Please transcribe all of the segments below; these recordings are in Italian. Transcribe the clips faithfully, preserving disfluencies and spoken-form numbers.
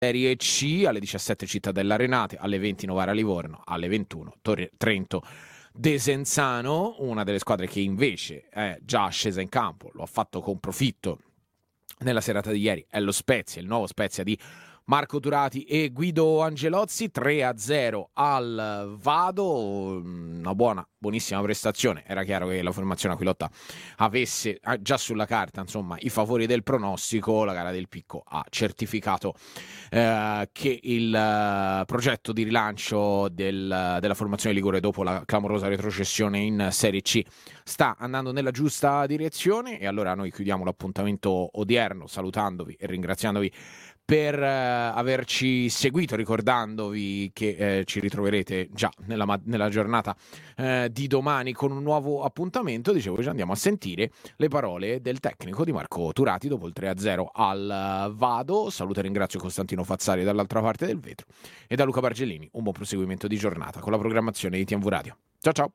Serie C, alle diciassette Cittadella Renate, alle venti Novara Livorno, alle ventuno Torre Trento Desenzano, una delle squadre che invece è già scesa in campo, lo ha fatto con profitto nella serata di ieri, è lo Spezia, il nuovo Spezia di Marco Turati e Guido Angelozzi. Tre a zero al Vado, una buona, buonissima prestazione. Era chiaro che la formazione Aquilotta avesse già sulla carta, insomma, i favori del pronostico. La gara del Picco ha certificato eh, che il eh, progetto di rilancio del, della formazione Ligure dopo la clamorosa retrocessione in Serie C sta andando nella giusta direzione. E allora noi chiudiamo l'appuntamento odierno salutandovi e ringraziandovi per eh, averci seguito, ricordandovi che eh, ci ritroverete già nella, nella giornata eh, di domani con un nuovo appuntamento. Dicevo, ci andiamo a sentire le parole del tecnico di Marco Turati dopo il tre a zero al Vado. Saluto e ringrazio Costantino Fazzari dall'altra parte del vetro e da Luca Bargellini un buon proseguimento di giornata con la programmazione di T M V Radio. Ciao ciao!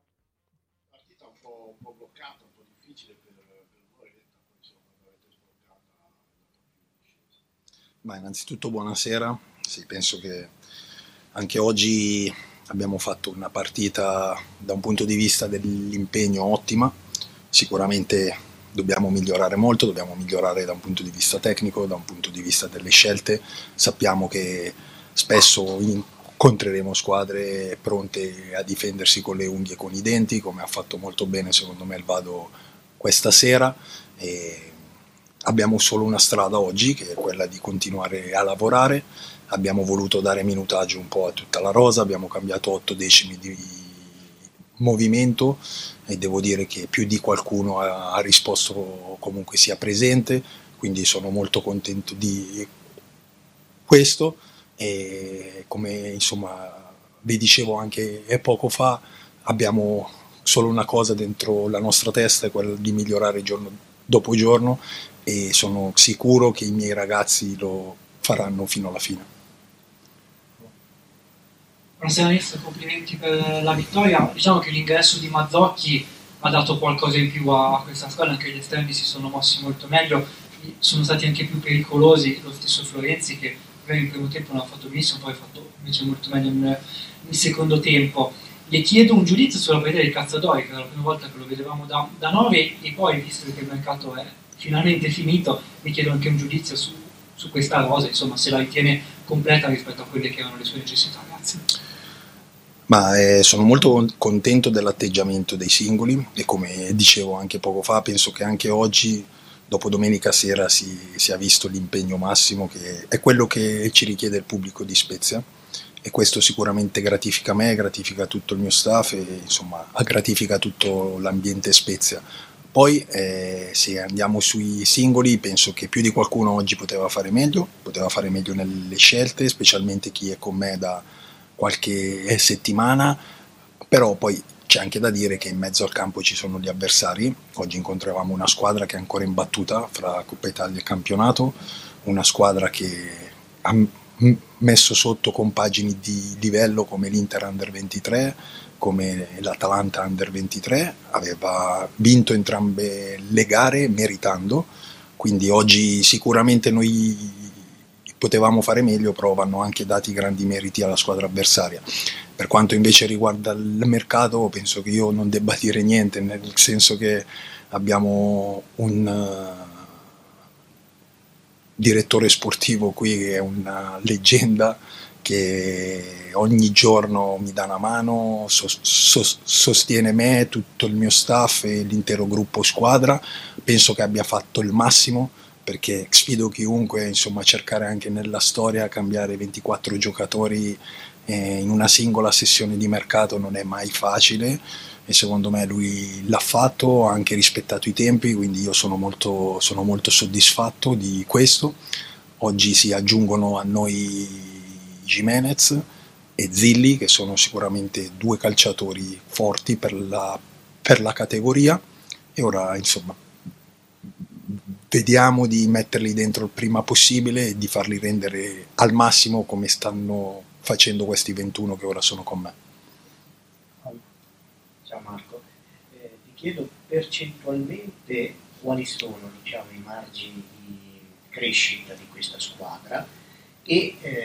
Ma innanzitutto buonasera, sì, penso che anche oggi abbiamo fatto una partita da un punto di vista dell'impegno ottima. Sicuramente dobbiamo migliorare molto, dobbiamo migliorare da un punto di vista tecnico, da un punto di vista delle scelte. Sappiamo che spesso incontreremo squadre pronte a difendersi con le unghie e con i denti, come ha fatto molto bene secondo me il Vado questa sera. E abbiamo solo una strada oggi, che è quella di continuare a lavorare. Abbiamo voluto dare minutaggio un po' a tutta la rosa, abbiamo cambiato otto decimi di movimento e devo dire che più di qualcuno ha, ha risposto comunque sia presente, quindi sono molto contento di questo. E come insomma vi dicevo anche poco fa, abbiamo solo una cosa dentro la nostra testa, è quella di migliorare giorno dopo giorno, e sono sicuro che i miei ragazzi lo faranno fino alla fine. Buonasera mister, complimenti per la vittoria. Diciamo che l'ingresso di Mazzocchi ha dato qualcosa in più a questa squadra, anche gli esterni si sono mossi molto meglio, sono stati anche più pericolosi, lo stesso Florenzi che per il primo tempo non ha fatto benissimo, poi ha fatto invece molto meglio nel, nel secondo tempo. Le chiedo un giudizio sulla partita di Cazzatori, che era la prima volta che lo vedevamo da, da nove, e poi, visto che il mercato è finalmente finito, mi chiedo anche un giudizio su, su questa rosa, insomma, se la ritiene completa rispetto a quelle che erano le sue necessità. Grazie. Ma eh, sono molto contento dell'atteggiamento dei singoli e, come dicevo anche poco fa, penso che anche oggi, dopo domenica sera, si sia visto l'impegno massimo, che è quello che ci richiede il pubblico di Spezia, e questo sicuramente gratifica me, gratifica tutto il mio staff e insomma gratifica tutto l'ambiente Spezia. Poi eh, se andiamo sui singoli, penso che più di qualcuno oggi poteva fare meglio, poteva fare meglio nelle scelte, specialmente chi è con me da qualche settimana, però poi c'è anche da dire che in mezzo al campo ci sono gli avversari. Oggi incontravamo una squadra che è ancora imbattuta fra Coppa Italia e campionato, una squadra che ha messo sotto compagini di livello come l'Inter Under ventitré, come l'Atalanta Under ventitré, aveva vinto entrambe le gare meritando, quindi oggi sicuramente noi potevamo fare meglio, però vanno anche dati grandi meriti alla squadra avversaria. Per quanto invece riguarda il mercato, penso che io non debba dire niente, nel senso che abbiamo un direttore sportivo qui che è una leggenda, che ogni giorno mi dà una mano, sos- sos- sostiene me, tutto il mio staff e l'intero gruppo squadra. Penso che abbia fatto il massimo, perché sfido chiunque insomma a cercare anche nella storia cambiare ventiquattro giocatori eh, in una singola sessione di mercato non è mai facile, e secondo me lui l'ha fatto, ha anche rispettato i tempi, quindi io sono molto, sono molto soddisfatto di questo. Oggi si aggiungono a noi Jimenez e Zilli, che sono sicuramente due calciatori forti per la, per la categoria, e ora insomma vediamo di metterli dentro il prima possibile e di farli rendere al massimo come stanno facendo questi ventuno che ora sono con me. Ciao Marco, eh, ti chiedo percentualmente quali sono, diciamo, i margini di crescita di questa squadra e eh,